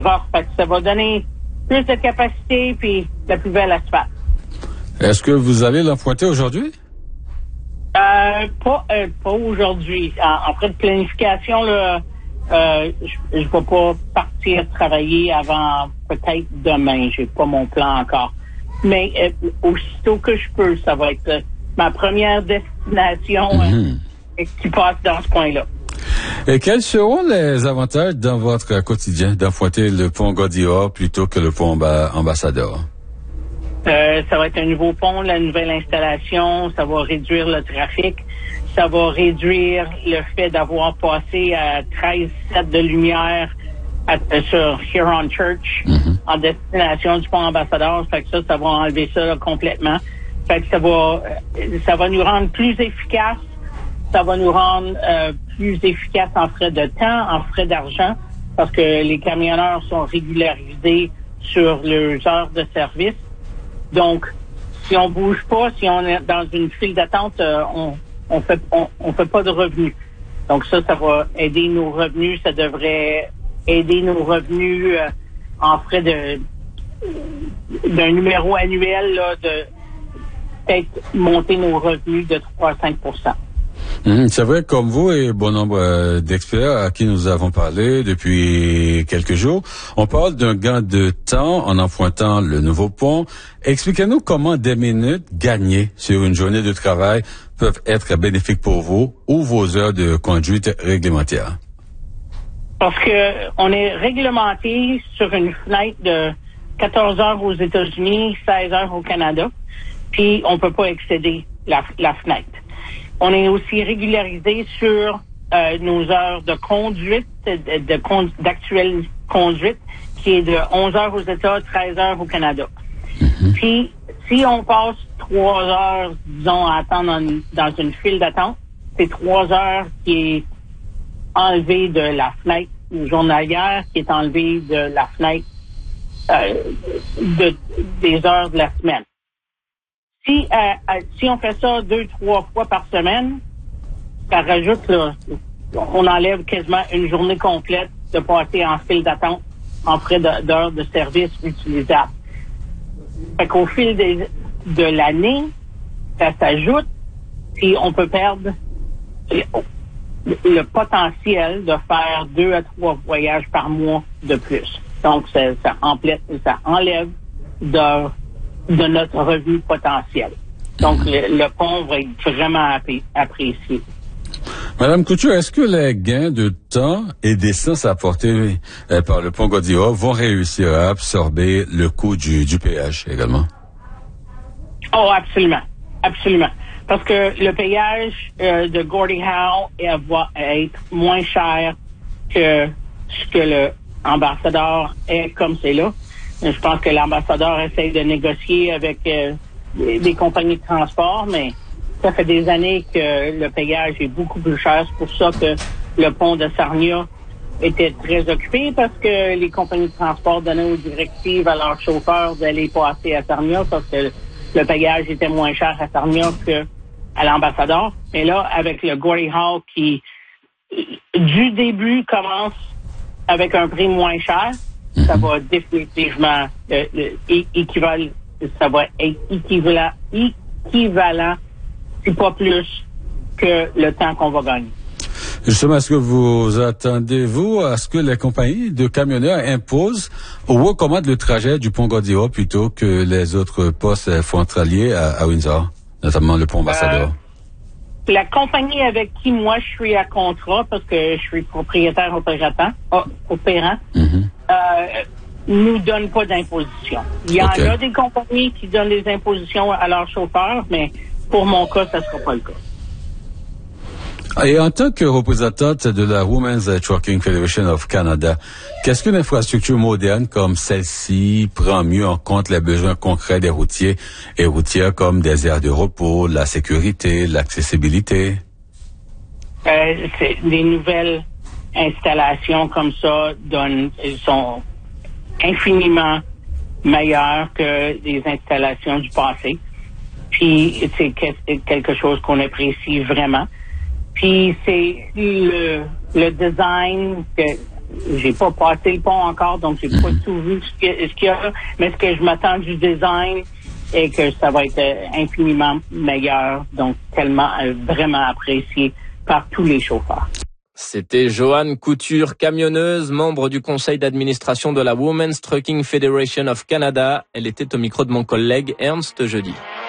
Fait que ça va donner plus de capacité puis la plus belle asphalte. Est-ce que vous allez l'emprunter aujourd'hui? Pas aujourd'hui. En fait de planification, là, je vais pas partir travailler avant peut-être demain. J'ai pas mon plan encore. Mais aussitôt que je peux, ça va être ma première destination qui passe dans ce coin-là. Et quels seront les avantages dans votre quotidien d'emprunter le pont Gordillon plutôt que le pont Ambassadeur? Ça va être un nouveau pont, la nouvelle installation, ça va réduire le trafic, ça va réduire le fait d'avoir passé à 13,7 de lumière sur Huron Church en destination du pont Ambassadeur. Fait que ça va enlever ça là, complètement. Fait que ça va nous rendre plus efficaces, ça va nous rendre plus efficaces en frais de temps, en frais d'argent, parce que les camionneurs sont régularisés sur leurs heures de service. Donc, si on bouge pas, si on est dans une file d'attente, on fait pas de revenus. Donc ça va aider nos revenus. Ça devrait aider nos revenus en frais d'un numéro annuel là, de peut-être monter nos revenus de 3 à 5 %. C'est vrai, comme vous et bon nombre d'experts à qui nous avons parlé depuis quelques jours, on parle d'un gain de temps en empruntant le nouveau pont. Expliquez-nous comment des minutes gagnées sur une journée de travail peuvent être bénéfiques pour vous ou vos heures de conduite réglementaires. Parce que on est réglementé sur une fenêtre de 14 heures aux États-Unis, 16 heures au Canada, puis on peut pas excéder la fenêtre. On est aussi régularisé sur nos heures de conduite, d'actuelle conduite, qui est de 11 heures aux États, 13 heures au Canada. Puis, si on passe 3 heures, disons, à attendre dans une file d'attente, c'est 3 heures qui est enlevé de la fenêtre journalière, qui est enlevé de la fenêtre des heures de la semaine. Si on fait ça 2-3 fois par semaine, ça rajoute, là, on enlève quasiment une journée complète de passer en file d'attente en frais d'heures de service utilisables. Fait qu'au fil de l'année, ça s'ajoute, puis on peut perdre le potentiel de faire 2 à 3 voyages par mois de plus. Donc, ça enlève de notre revenu potentiel. Donc, le pont va être vraiment apprécié. Madame Couture, est-ce que les gains de temps et d'essence apportés par le pont Gordillon vont réussir à absorber le coût du péage également? Oh, absolument. Absolument. Parce que le péage de Gordie Howe va être moins cher que ce que le ambassadeur est comme c'est là. Je pense que l'ambassadeur essaie de négocier avec des compagnies de transport, mais ça fait des années que le payage est beaucoup plus cher. C'est pour ça que le pont de Sarnia était très occupé, parce que les compagnies de transport donnaient aux directives à leurs chauffeurs d'aller passer à Sarnia, parce que le payage était moins cher à Sarnia qu'à l'ambassadeur. Mais là, avec le Gordie Howe qui, du début, commence avec un prix moins cher, ça va définitivement ça va être équivalent, si pas plus, que le temps qu'on va gagner. Justement, est-ce que vous attendez-vous à ce que les compagnies de camionneurs imposent ou recommandent le trajet du pont Gordillon plutôt que les autres postes frontaliers à Windsor, notamment le pont Ambassadeur? La compagnie avec qui moi je suis à contrat, parce que je suis propriétaire opérant, nous donne pas d'imposition. Il y en a des compagnies qui donnent des impositions à leurs chauffeurs, mais pour mon cas, ça sera pas le cas. Et en tant que représentante de la Women's Trucking Federation of Canada, qu'est-ce qu'une infrastructure moderne comme celle-ci prend mieux en compte les besoins concrets des routiers et routières, comme des aires de repos, la sécurité, l'accessibilité? C'est des nouvelles installations comme ça sont infiniment meilleures que des installations du passé. Puis c'est quelque chose qu'on apprécie vraiment. Puis c'est le design j'ai pas passé le pont encore, donc j'ai pas tout vu ce qu'il y a, mais ce que je m'attends du design est que ça va être infiniment meilleur, donc tellement vraiment apprécié par tous les chauffeurs. C'était Joanne Couture, camionneuse, membre du conseil d'administration de la Women's Trucking Federation of Canada. Elle était au micro de mon collègue Ernst Jeudi.